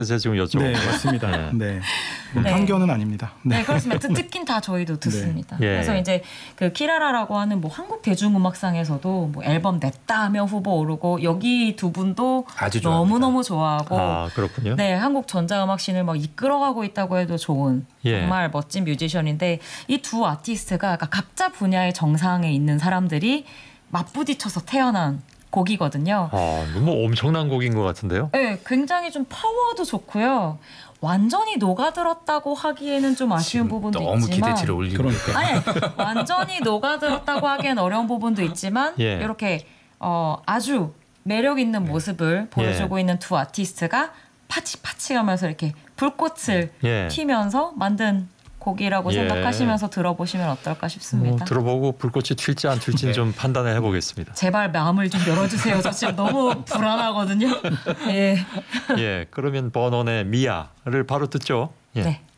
제가 지금 여쭤보고. 네, 맞습니다. 네. 네. 네. 편견은 아닙니다. 네, 그렇습니다. 듣긴 다 저희도 듣습니다. 예. 그래서 이제 그 키라라라고 하는 뭐 한국 대중음악상에서도 뭐 앨범 냈다 하면 후보 오르고 여기 두 분도 아주 너무 너무 좋아하고 아, 그렇군요. 네, 한국 전자음악씬을 막 이끌어가고 있다고 해도 좋은 예. 정말 멋진 뮤지션인데 이 두 아티스트가 각자 분야의 정상에 있는 사람들이 맞부딪혀서 태어난 곡이거든요. 아, 너무 엄청난 곡인 것 같은데요. 네, 굉장히 좀 파워도 좋고요. 완전히 녹아들었다고 하기에는 좀 아쉬운 부분도 너무 있지만 기대치를 올리고 그러니까. 아니 완전히 녹아들었다고 하기엔 어려운 부분도 있지만 예. 이렇게 아주 매력 있는 모습을 보여주고 있는 두 아티스트가 파치파치하면서 이렇게 불꽃을 예. 튀면서 만든 곡이라고 예. 생각하시면서 들어보시면 어떨까 싶습니다. 들어보고 불꽃이 튈지 안 튈지는 네. 좀 판단을 해보겠습니다. 제발 마음을 좀 열어주세요. 저 지금 너무 불안하거든요. 예. 예, 그러면 버논의 미아를 바로 듣죠. 예. 네.